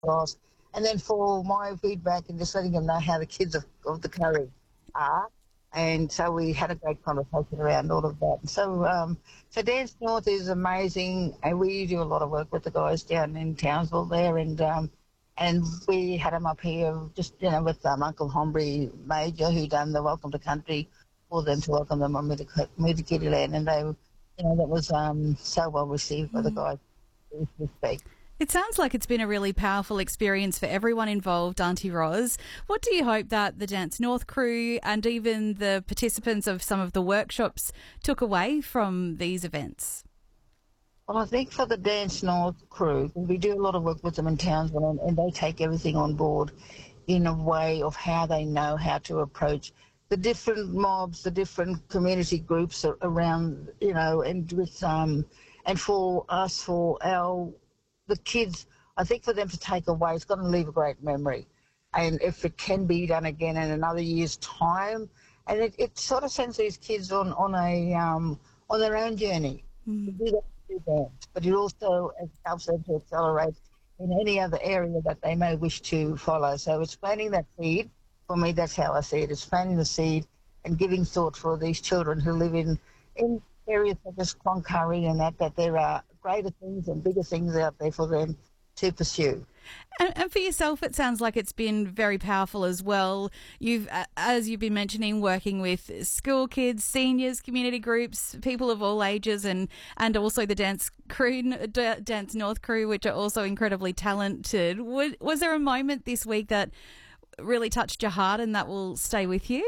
class. And then for my feedback and just letting them know how the kids of the Curry are. And so we had a great conversation around all of that. So Dance North is amazing, and we do a lot of work with the guys down in Townsville there, and we had them up here just with Uncle Hombre Major, who done the Welcome to Country for them to welcome them on Meta Kitty Land, and they, that was so well received by the guys. Respect. It sounds like it's been a really powerful experience for everyone involved, Auntie Ros. What do you hope that the Dance North crew and even the participants of some of the workshops took away from these events? Well, I think for the Dance North crew, we do a lot of work with them in Townsville, and they take everything on board in a way of how they know how to approach the different mobs, the different community groups around, and with and for us, the kids, I think for them to take away, it's going to leave a great memory. And if it can be done again in another year's time, and it sort of sends these kids on their own journey to do that dance. But it also helps them to accelerate in any other area that they may wish to follow. So it's planting that seed. For me, that's how I see it. It's planting the seed and giving thought for these children who live in areas such as Cloncurry and that there are greater things and bigger things out there for them to pursue. And for yourself, it sounds like it's been very powerful as well. As you've been mentioning, working with school kids, seniors, community groups, people of all ages, and also the Dance North crew, which are also incredibly talented. Was there a moment this week that really touched your heart and that will stay with you?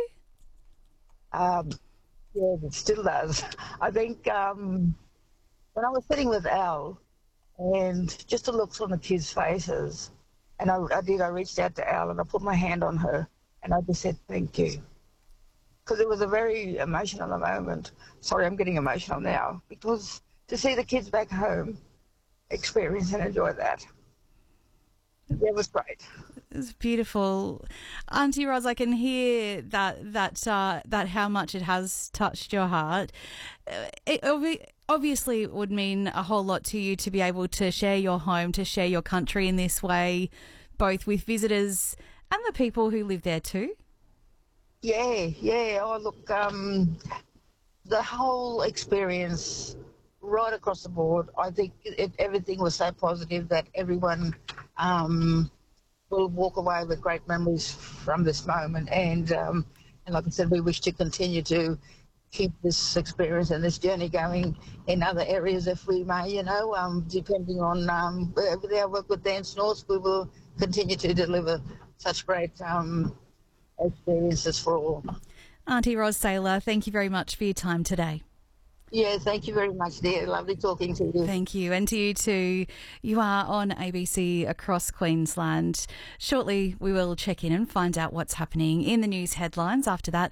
Yeah, it still does. I think when I was sitting with Al, and just the looks on the kids' faces, and I reached out to Al and I put my hand on her and I just said thank you, because it was a very emotional moment. Sorry, I'm getting emotional now, because to see the kids back home experience and enjoy that, it was great. It's beautiful. Auntie Ros, I can hear that how much it has touched your heart. Obviously, it would mean a whole lot to you to be able to share your home, to share your country in this way, both with visitors and the people who live there too. Yeah. Oh, look, the whole experience right across the board, I think everything was so positive that everyone will walk away with great memories from this moment. And like I said, we wish to continue to keep this experience and this journey going in other areas if we may, depending on with our work with Dance North, we will continue to deliver such great experiences for all. Auntie Ros Saylor, thank you very much for your time today. Yeah, thank you very much, dear. Lovely talking to you. Thank you. And to you too. You are on ABC across Queensland. Shortly, we will check in and find out what's happening in the news headlines. After that,